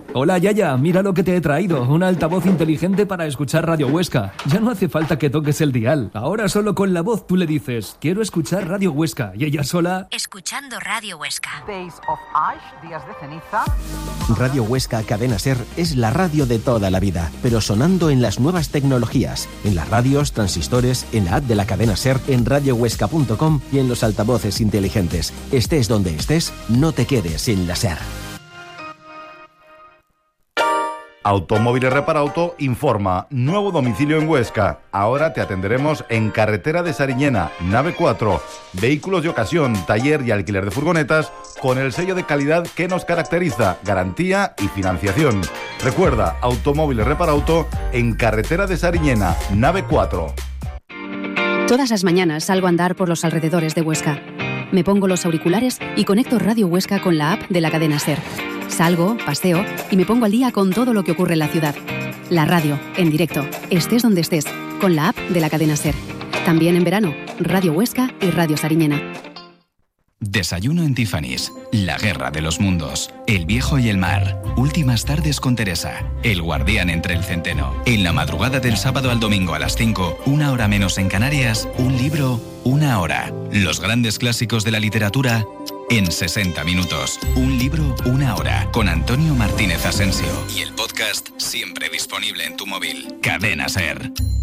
Hola Yaya, mira lo que te he traído, un altavoz inteligente para escuchar Radio Huesca. Ya no hace falta que toques el dial, ahora solo con la voz tú le dices, quiero escuchar Radio Huesca, y ella sola... Escuchando Radio Huesca. Days of Ash, días de ceniza. Radio Huesca Cadena Ser es la radio de toda la vida, pero sonando en las nuevas tecnologías, en las radios, transistores, en la app de la Cadena Ser, en radiohuesca.com y en los altavoces inteligentes. Estés donde estés, no te quedes sin la Ser. Automóviles Reparauto informa, nuevo domicilio en Huesca. Ahora te atenderemos en Carretera de Sariñena, nave 4. Vehículos de ocasión, taller y alquiler de furgonetas con el sello de calidad que nos caracteriza, garantía y financiación. Recuerda, Automóviles Reparauto en Carretera de Sariñena, nave 4. Todas las mañanas salgo a andar por los alrededores de Huesca. Me pongo los auriculares y conecto Radio Huesca con la app de la Cadena Ser. Salgo, paseo y me pongo al día con todo lo que ocurre en la ciudad. La radio, en directo, estés donde estés, con la app de la Cadena Ser. También en verano, Radio Huesca y Radio Sariñena. Desayuno en Tiffany's, la guerra de los mundos, el viejo y el mar, últimas tardes con Teresa, el guardián entre el centeno. En la madrugada del sábado al domingo a las 5, una hora menos en Canarias, un libro, una hora. Los grandes clásicos de la literatura en 60 minutos. Un libro, una hora, con Antonio Martínez Asensio. Y el podcast siempre disponible en tu móvil. Cadena Ser.